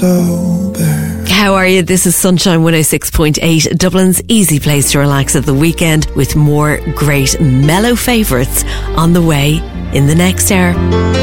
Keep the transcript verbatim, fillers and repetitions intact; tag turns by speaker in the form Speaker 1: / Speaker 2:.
Speaker 1: October.
Speaker 2: How are you? This is Sunshine one oh six point eight, Dublin's easy place to relax at the weekend, with more great mellow favourites on the way in the next hour.